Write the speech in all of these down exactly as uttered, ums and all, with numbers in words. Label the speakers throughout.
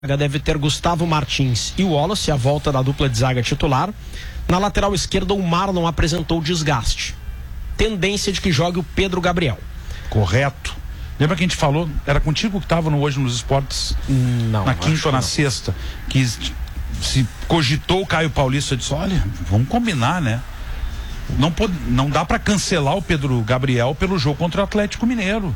Speaker 1: deve ter Gustavo Martins e o Wallace, a volta da dupla de zaga titular. Na lateral esquerda, o Marlon apresentou desgaste. Tendência de que jogue o Pedro Gabriel.
Speaker 2: Correto. Lembra que a gente falou, era contigo que estava no Hoje nos Esportes?
Speaker 1: Não.
Speaker 2: Na quinta ou na sexta, que se cogitou o Caio Paulista, disse, olha, vamos combinar, né? Não, pode, não dá para cancelar o Pedro Gabriel pelo jogo contra o Atlético Mineiro.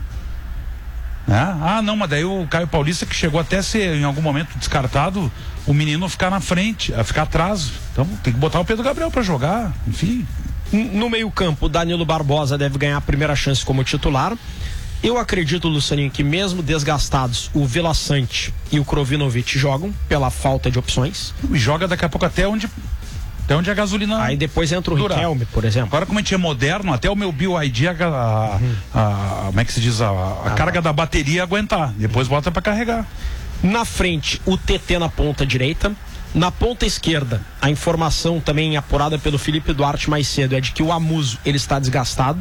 Speaker 2: Né? Ah, não, mas daí o Caio Paulista, que chegou até a ser em algum momento descartado, o menino ficar na frente, a ficar atrás. Então tem que botar o Pedro Gabriel para jogar, enfim.
Speaker 1: No meio-campo, o Danilo Barbosa deve ganhar a primeira chance como titular. Eu acredito, Lucianinho, que mesmo desgastados, o Vila Sante e o Krovinovic jogam pela falta de opções.
Speaker 2: E joga daqui a pouco até onde até onde a gasolina.
Speaker 1: Aí depois entra o durar. Riquelme, por exemplo.
Speaker 2: Agora, como a gente é moderno, até o meu Bio I D, a, a, uhum. a, como é que se diz, a, a ah, carga da bateria aguentar. Depois bota para carregar.
Speaker 1: Na frente, o T T na ponta direita. Na ponta esquerda, a informação também apurada pelo Felipe Duarte mais cedo é de que o Amuso, ele está desgastado.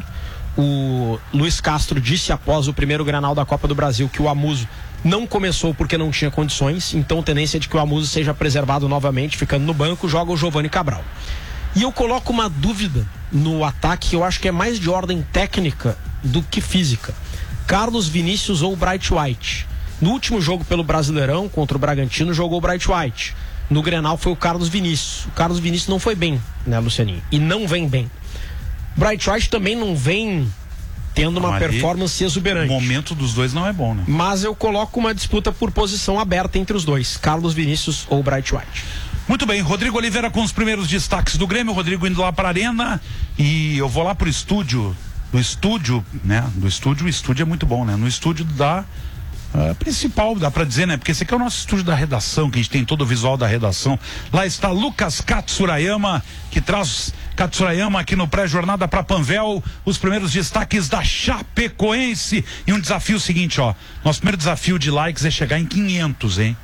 Speaker 1: O Luiz Castro disse após o primeiro Granal da Copa do Brasil que o Amuso não começou porque não tinha condições, então a tendência é de que o Amuso seja preservado novamente, ficando no banco, joga o Giovani Cabral. E eu coloco uma dúvida no ataque que eu acho que é mais de ordem técnica do que física. Carlos Vinícius ou Bright White? No último jogo pelo Brasileirão, contra o Bragantino, jogou o Bright White. No Grenal foi o Carlos Vinícius. O Carlos Vinícius não foi bem, né, Lucianinho? E não vem bem. Bright White também não vem tendo uma Ali, performance exuberante.
Speaker 2: O momento dos dois não é bom, né?
Speaker 1: Mas eu coloco uma disputa por posição aberta entre os dois, Carlos Vinícius ou Bright White.
Speaker 2: Muito bem, Rodrigo Oliveira com os primeiros destaques do Grêmio. Rodrigo indo lá para a arena e eu vou lá pro estúdio. No estúdio, né? Do estúdio, o estúdio é muito bom, né? No estúdio da Uh, principal, dá pra dizer, né? Porque esse aqui é o nosso estúdio da redação, que a gente tem todo o visual da redação. Lá está Lucas Katsurayama, que traz Katsurayama aqui no pré-jornada pra Panvel, os primeiros destaques da Chapecoense. E um desafio seguinte, ó. Nosso primeiro desafio de likes é chegar em quinhentos, hein?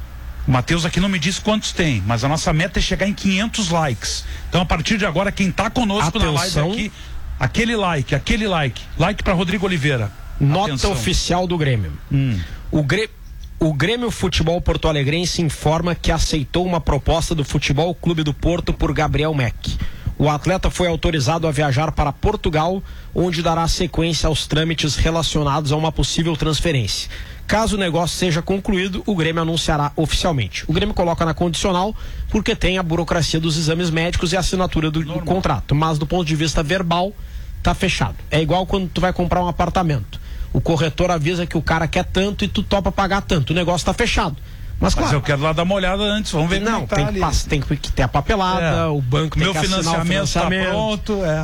Speaker 2: O Matheus aqui não me disse quantos tem, mas a nossa meta é chegar em quinhentos likes. Então, a partir de agora, quem tá conosco
Speaker 1: Atenção.
Speaker 2: na live aqui, aquele like, aquele like. Like pra Rodrigo Oliveira.
Speaker 1: Nota
Speaker 2: Atenção.
Speaker 1: Oficial do Grêmio.
Speaker 2: Hum.
Speaker 1: O, Grê... o Grêmio Futebol Porto Alegrense informa que aceitou uma proposta do Futebol Clube do Porto por Gabriel Meck. O atleta foi autorizado a viajar para Portugal, onde dará sequência aos trâmites relacionados a uma possível transferência. Caso o negócio seja concluído, o Grêmio anunciará oficialmente. O Grêmio coloca na condicional porque tem a burocracia dos exames médicos e a assinatura do, do contrato. Mas do ponto de vista verbal, tá fechado. É igual quando tu vai comprar um apartamento. O corretor avisa que o cara quer tanto e tu topa pagar tanto. O negócio tá fechado. Mas,
Speaker 2: Mas
Speaker 1: claro,
Speaker 2: eu quero lá dar uma olhada antes, vamos ver
Speaker 1: não,
Speaker 2: como é que tá
Speaker 1: tem,
Speaker 2: ali.
Speaker 1: que, tem que ter a papelada, é. O banco tem
Speaker 2: Meu
Speaker 1: que assinar o
Speaker 2: financiamento.
Speaker 1: financiamento.
Speaker 2: Tá pronto, é.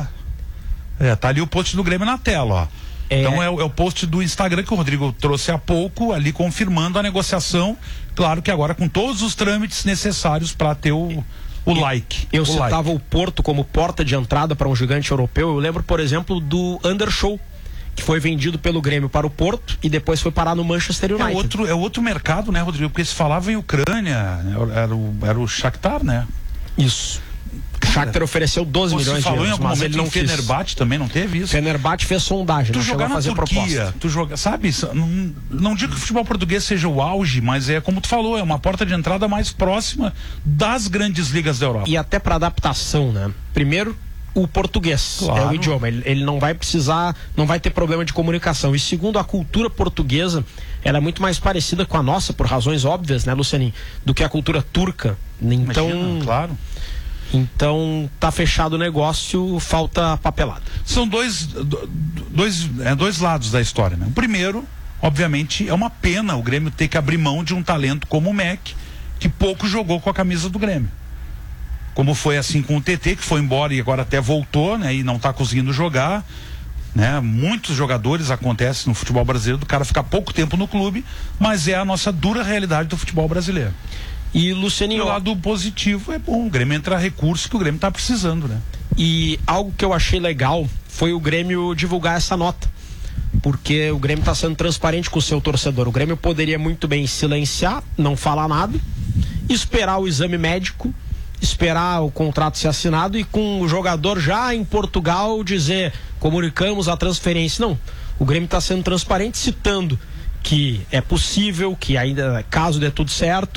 Speaker 2: É, tá ali o post do Grêmio na tela, ó. É. Então é, é o post do Instagram que o Rodrigo trouxe há pouco, ali confirmando a negociação. Claro que agora com todos os trâmites necessários para ter o... O like.
Speaker 1: Eu
Speaker 2: o
Speaker 1: citava
Speaker 2: like.
Speaker 1: o Porto como porta de entrada para um gigante europeu. Eu lembro, por exemplo, do Undershow, que foi vendido pelo Grêmio para o Porto e depois foi parar no Manchester United.
Speaker 2: É outro, é outro mercado, né, Rodrigo? Porque se falava em Ucrânia, era o, era o Shakhtar, né?
Speaker 1: Isso. O Shakhtar ofereceu doze milhões de euros,
Speaker 2: em algum
Speaker 1: mas
Speaker 2: momento
Speaker 1: ele não
Speaker 2: em Fenerbahçe também não teve isso.
Speaker 1: Fenerbahçe fez sondagem,
Speaker 2: tu
Speaker 1: não
Speaker 2: jogar
Speaker 1: chegou a fazer
Speaker 2: na Turquia,
Speaker 1: proposta.
Speaker 2: Tu joga, sabe? Não, não digo que o futebol português seja o auge, mas é como tu falou, é uma porta de entrada mais próxima das grandes ligas da Europa.
Speaker 1: E até para adaptação, né? Primeiro, o português, claro. É o idioma, ele, ele não vai precisar, não vai ter problema de comunicação. E segundo, a cultura portuguesa, ela é muito mais parecida com a nossa, por razões óbvias, né, Lucianinho, do que a cultura turca. Então,
Speaker 2: imagina, claro.
Speaker 1: Então tá fechado o negócio, falta papelada.
Speaker 2: São dois, dois, é, dois lados da história, né? O primeiro, obviamente, é uma pena o Grêmio ter que abrir mão de um talento como o Meck, que pouco jogou com a camisa do Grêmio. Como foi assim com o T T, que foi embora e agora até voltou, né? E não tá conseguindo jogar, né? Muitos jogadores acontece no futebol brasileiro, do cara ficar pouco tempo no clube, mas é a nossa dura realidade do futebol brasileiro.
Speaker 1: E Lucianinho,
Speaker 2: o lado positivo é bom, o Grêmio entra recurso que o Grêmio tá precisando, né?
Speaker 1: E algo que eu achei legal foi o Grêmio divulgar essa nota, porque o Grêmio está sendo transparente com o seu torcedor. O Grêmio poderia muito bem silenciar, não falar nada, esperar o exame médico, esperar o contrato ser assinado e com o jogador já em Portugal dizer, comunicamos a transferência. Não, o Grêmio está sendo transparente, citando que é possível, que ainda, caso dê tudo certo,